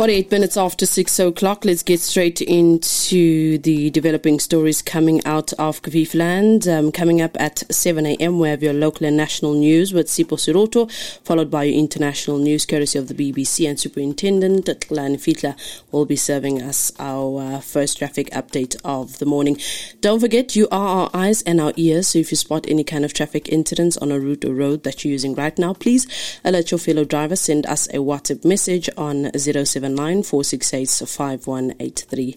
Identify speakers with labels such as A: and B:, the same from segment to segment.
A: 48 minutes after 6 o'clock, let's get straight into the developing stories coming out of Kaviv-land. Coming up at 7 a.m, we have your local and national news with Sipho Siroto, followed by your international news courtesy of the BBC, and Superintendent Tlani Fitla will be serving us our first traffic update of the morning. Don't forget, you are our eyes and our ears, so if you spot any kind of traffic incidents on a route or road that you're using right now, please alert your fellow driver. Send us a WhatsApp message on 079-468-5183.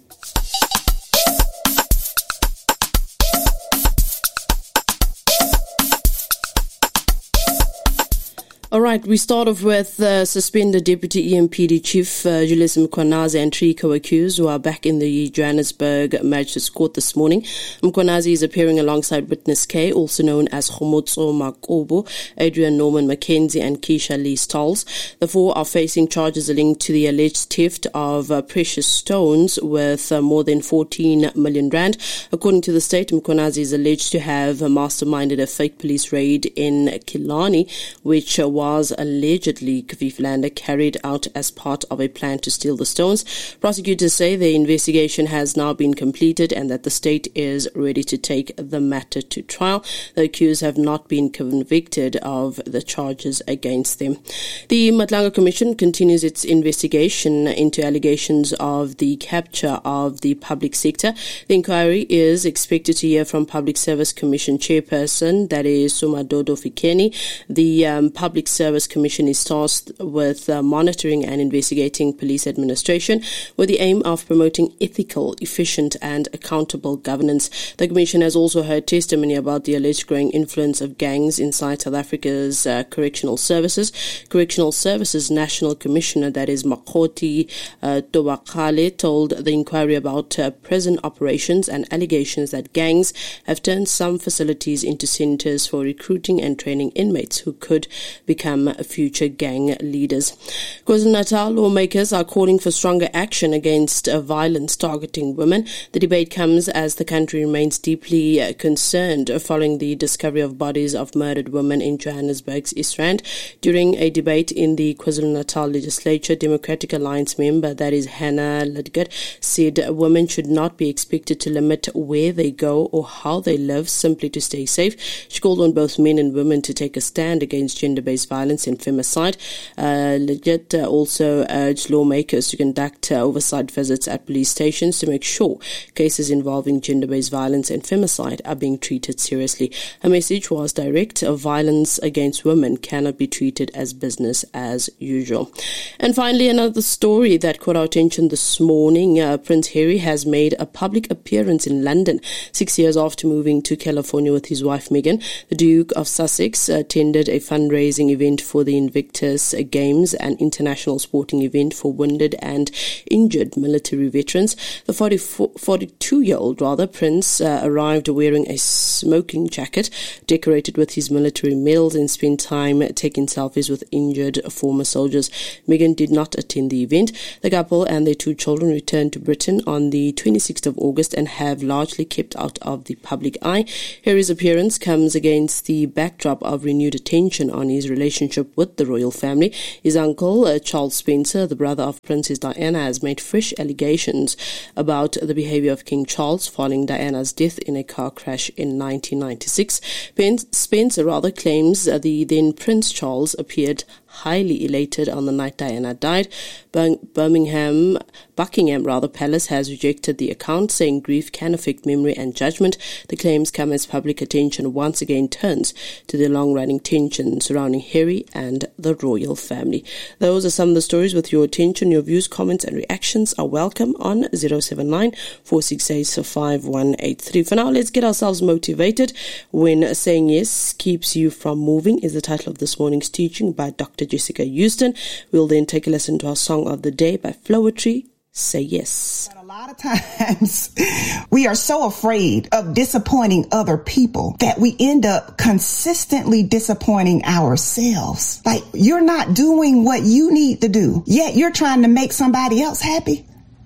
A: All right, we start off with suspended Deputy EMPD Chief Julius Mkhwanazi and three co-accused who are back in the Johannesburg Magistrates Court this morning. Mkhwanazi is appearing alongside Witness K, also known as Khomotso Makobo, Adrian Norman Mackenzie and Keisha Lee Stolz. The four are facing charges linked to the alleged theft of precious stones worth more than 14 million rand. According to the state, Mkhwanazi is alleged to have masterminded a fake police raid in Killarney, which was allegedly Kaviv-land carried out as part of a plan to steal the stones. Prosecutors say the investigation has now been completed and that the state is ready to take the matter to trial. The accused have not been convicted of the charges against them. The Matlanga Commission continues its investigation into allegations of the capture of the public sector. The inquiry is expected to hear from Public Service Commission Chairperson, that is Sumadodo Fikeni. The Public Service Commission is tasked with monitoring and investigating police administration with the aim of promoting ethical, efficient and accountable governance. The Commission has also heard testimony about the alleged growing influence of gangs inside South Africa's correctional services. Correctional Services National Commissioner, that is Makoti Tobakale, told the inquiry about present operations and allegations that gangs have turned some facilities into centres for recruiting and training inmates who could become future gang leaders. KwaZulu-Natal lawmakers are calling for stronger action against violence targeting women. The debate comes as the country remains deeply concerned following the discovery of bodies of murdered women in Johannesburg's East Rand. During a debate in the KwaZulu-Natal legislature, Democratic Alliance member, that is Hannah Ludgett, said women should not be expected to limit where they go or how they live simply to stay safe. She called on both men and women to take a stand against gender-based violence and femicide. Legit also urged lawmakers to conduct oversight visits at police stations to make sure cases involving gender-based violence and femicide are being treated seriously. Her message was direct: violence against women cannot be treated as business as usual. And finally, another story that caught our attention this morning. Prince Harry has made a public appearance in London 6 years after moving to California with his wife Meghan. The Duke of Sussex attended a fundraising event for the Invictus Games, an international sporting event for wounded and injured military veterans. The 42-year-old Prince arrived wearing a smoking jacket decorated with his military medals and spent time taking selfies with injured former soldiers. Meghan did not attend the event. The couple and their two children returned to Britain on the 26th of August and have largely kept out of the public eye. Harry's appearance comes against the backdrop of renewed attention on his relationship with the royal family. His uncle, Charles Spencer, the brother of Princess Diana, has made fresh allegations about the behavior of King Charles following Diana's death in a car crash in 1996. Spencer claims the then Prince Charles appeared highly elated on the night Diana died. Buckingham Palace has rejected the account, saying grief can affect memory and judgment. The claims come as public attention once again turns to the long-running tension surrounding Harry and the royal family. Those are some of the stories with your attention. Your views, comments and reactions are welcome on 079-468-5183. For now, let's get ourselves motivated. When Saying Yes Keeps You From Moving is the title of this morning's teaching by Dr. Jessica Houston. We'll then take a listen to our song of the day by Flowetry, Say Yes.
B: But a lot of times we are so afraid of disappointing other people that we end up consistently disappointing ourselves. Like, you're not doing what you need to do, yet you're trying to make somebody else happy.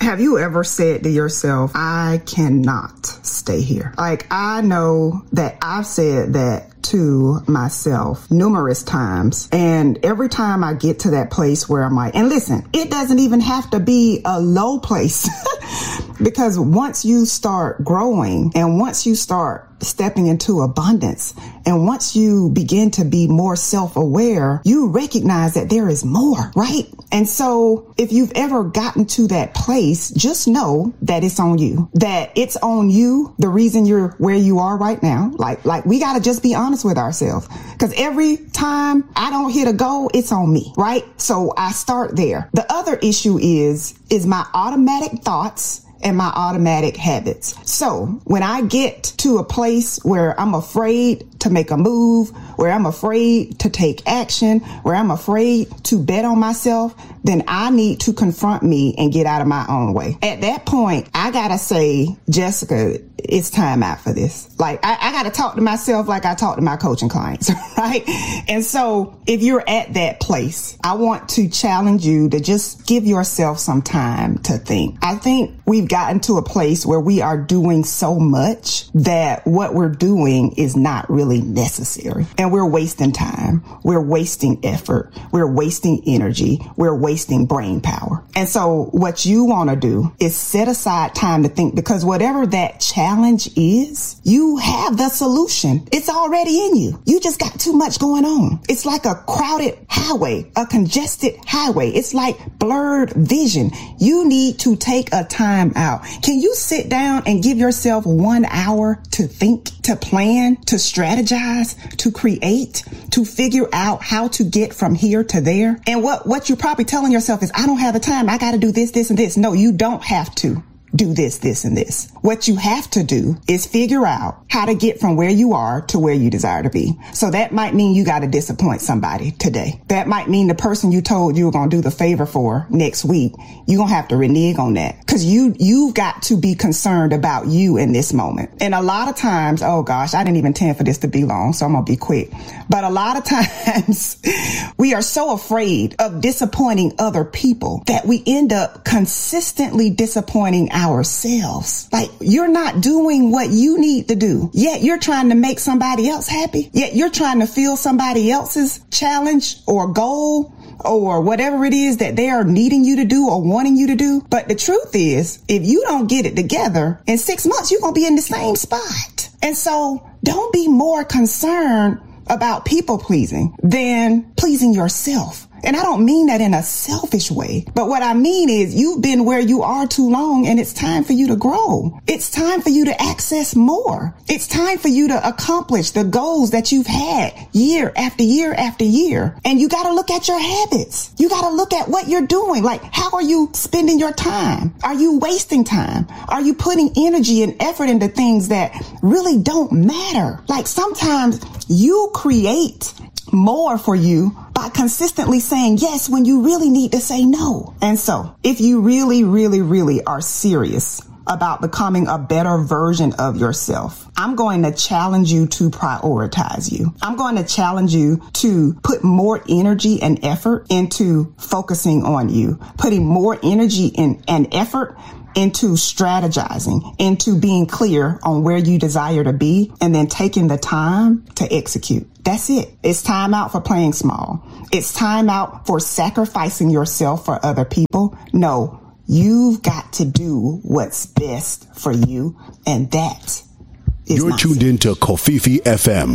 B: Have you ever said to yourself, I cannot stay here? Like, I know that I've said that to myself numerous times. And every time I get to that place where I'm like, and listen, it doesn't even have to be a low place because once you start growing and once you start stepping into abundance and once you begin to be more self-aware, you recognize that there is more, right? And so if you've ever gotten to that place, just know that it's on you, that it's on you. The reason you're where you are right now, like we got to just be honest with ourselves, because every time I don't hit a goal, it's on me, right? So I start there. The other issue is my automatic thoughts and my automatic habits. So when I get to a place where I'm afraid to make a move, where I'm afraid to take action, where I'm afraid to bet on myself, then I need to confront me and get out of my own way. At that point, I gotta say, Jessica, it's time out for this. Like, I gotta talk to myself like I talk to my coaching clients, right? And so if you're at that place, I want to challenge you to just give yourself some time to think. I think we've gotten to a place where we are doing so much that what we're doing is not really necessary. And we're wasting time. We're wasting effort. We're wasting energy. We're wasting brain power. And so what you want to do is set aside time to think, because whatever that challenge is, you have the solution. It's already in you. You just got too much going on. It's like a crowded highway, a congested highway. It's like blurred vision. You need to take a time out. Can you sit down and give yourself 1 hour to think, to plan, to strategize, to create, to figure out how to get from here to there? And what you're probably telling yourself is, I don't have the time. I got to do this, this, and this. No, you don't have to do this, this, and this. What you have to do is figure out how to get from where you are to where you desire to be. So that might mean you got to disappoint somebody today. That might mean the person you told you were going to do the favor for next week, you're going to have to renege on that, because you've got to be concerned about you in this moment. And a lot of times, oh gosh, I didn't even intend for this to be long, so I'm going to be quick. But a lot of times we are so afraid of disappointing other people that we end up consistently disappointing ourselves. Like, you're not doing what you need to do, yet you're trying to make somebody else happy, yet you're trying to fill somebody else's challenge or goal or whatever it is that they are needing you to do or wanting you to do. But the truth is, if you don't get it together, in 6 months, you're going to be in the same spot. And so don't be more concerned about people pleasing than pleasing yourself. And I don't mean that in a selfish way, but what I mean is you've been where you are too long, and it's time for you to grow. It's time for you to access more. It's time for you to accomplish the goals that you've had year after year after year. And you got to look at your habits. You got to look at what you're doing. Like, how are you spending your time? Are you wasting time? Are you putting energy and effort into things that really don't matter? Like, sometimes you create more for you by consistently saying yes when you really need to say no. And so if you really, really, really are serious about becoming a better version of yourself, I'm going to challenge you to prioritize you. I'm going to challenge you to put more energy and effort into focusing on you, putting more energy and effort into strategizing, into being clear on where you desire to be, and then taking the time to execute. That's it. It's time out for playing small. It's time out for sacrificing yourself for other people. No, you've got to do what's best for you, and that is
C: You're tuned into Kofifi FM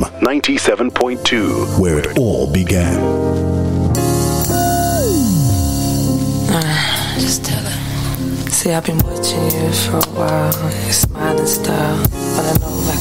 C: 97.2, where it all began.
D: Just tell her. See, I've been watching you for a while. Your smiling style, but I know